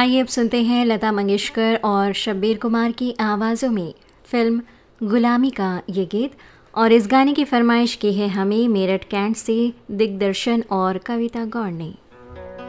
आइए अब सुनते हैं लता मंगेशकर और शब्बीर कुमार की आवाज़ों में फिल्म गुलामी का ये गीत। और इस गाने की फरमाइश की है हमें मेरठ कैंट से दिग्दर्शन और कविता गौड़ ने।